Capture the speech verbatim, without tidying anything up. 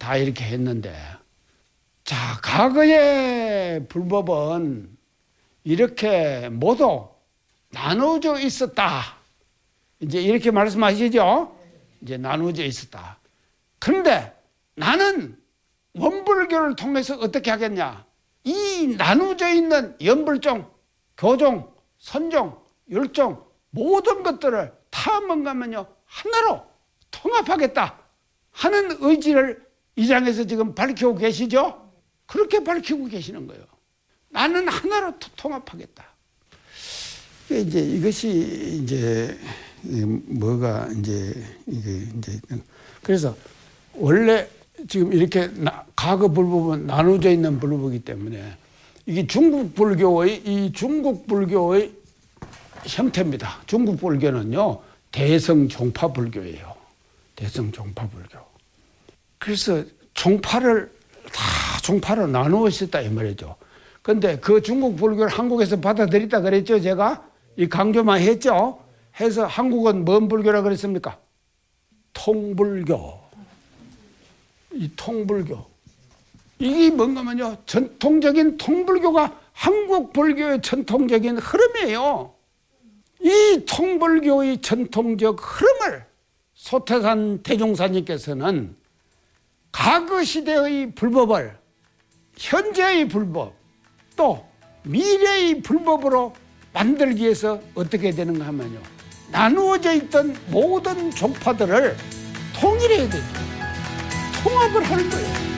다 이렇게 했는데, 자, 과거의 불법은 이렇게 모두 나누어져 있었다. 이제 이렇게 말씀하시죠? 이제 나누어져 있었다. 그런데 나는 원불교를 통해서 어떻게 하겠냐? 이 나누어져 있는 연불종, 교종, 선종, 율종 모든 것들을 다 뭔가면요 하나로 통합하겠다 하는 의지를 이 장에서 지금 밝히고 계시죠? 그렇게 밝히고 계시는 거예요. 나는 하나로 통합하겠다. 이제 이것이 이제 뭐가 이제 이게 이제 그래서 원래 지금 이렇게 나, 과거 불법은 나누어져 있는 불법이기 때문에 이게 중국 불교의 이 중국 불교의 형태입니다. 중국 불교는요 대성 종파 불교예요. 대성 종파 불교. 그래서 종파를 다 종파로 나누어 있었다 이 말이죠. 근데 그 중국 불교를 한국에서 받아들였다 그랬죠. 제가 이 강조만 했죠. 해서 한국은 뭔 불교라 그랬습니까? 통불교. 이 통불교. 이게 뭔가면요 전통적인 통불교가 한국 불교의 전통적인 흐름이에요. 이 통불교의 전통적 흐름을 소태산 대종사님께서는 과거 시대의 불법을 현재의 불법 또 미래의 불법으로 만들기 위해서 어떻게 되는가 하면요 나누어져 있던 모든 종파들을 통일해야 되죠. 통합을 하는 거예요.